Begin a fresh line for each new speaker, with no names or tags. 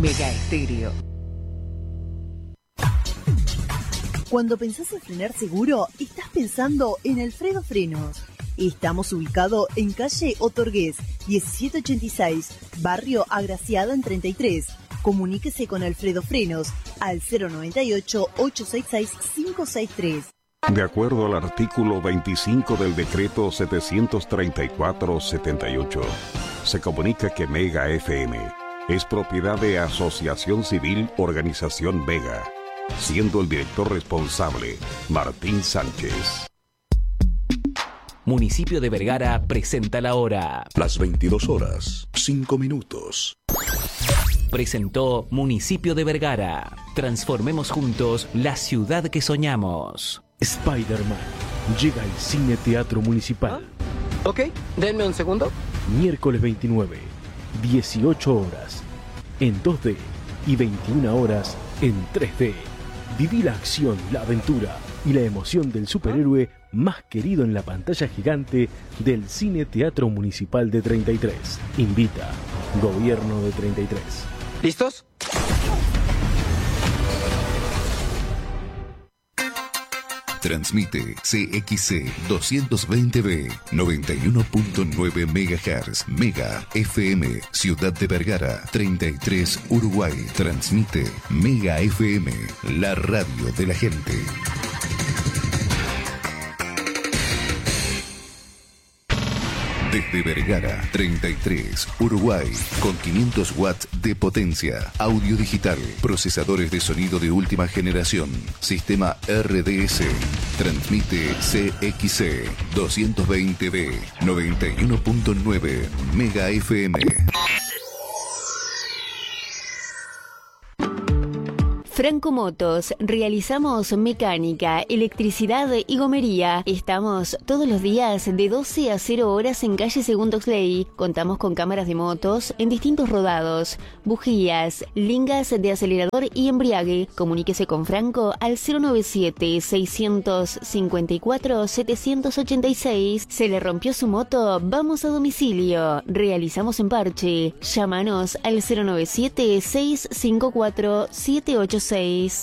Mega Estéreo.
Cuando pensás en frenar seguro, estás pensando en Alfredo Frenos. Estamos ubicados en calle Otorgués, 1786, barrio Agraciada en 33. Comuníquese con Alfredo Frenos al 098-866-563.
De acuerdo al artículo 25 del decreto 734-78, se comunica que Mega FM es propiedad de Asociación Civil Organización Mega, siendo el director responsable Martín Sánchez.
Municipio de Vergara presenta la hora.
Las 22 horas, 5 minutos.
Presentó Municipio de Vergara. Transformemos juntos la ciudad que soñamos.
Spider-Man llega al Cine Teatro Municipal.
Ok, denme un segundo.
Miércoles 29, 18 horas en 2D y 21 horas en 3D. Viví la acción, la aventura y la emoción del superhéroe más querido en la pantalla gigante del Cine Teatro Municipal de 33. Invita Gobierno de 33.
¿Listos?
Transmite CXC 220B 91.9 MHz Mega FM Ciudad de Vergara 33 Uruguay. Transmite Mega FM, la radio de la gente. Desde Vergara 33 Uruguay, con 500 watts de potencia, audio digital, procesadores de sonido de última generación, sistema RDS. Transmite CXC 220B 91.9 Mega FM.
Franco Motos, realizamos mecánica, electricidad y gomería. Estamos todos los días de 12 a 0 horas en calle Segundo Oxley. Contamos con cámaras de motos en distintos rodados, bujías, lingas de acelerador y embriague. Comuníquese con Franco al 097-654-786. ¿Se le rompió su moto? Vamos a domicilio. Realizamos en parche. Llámanos al 097-654-786.